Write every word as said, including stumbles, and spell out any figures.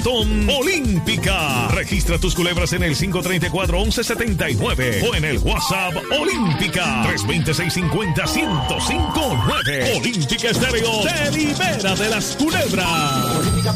Tom Olímpica. Registra tus culebras en el cinco tres cuatro, once setenta y nueve o en el WhatsApp Olímpica tres dos seis, cinco cero, uno cero cinco nueve. Olímpica Estéreo te libera de las culebras.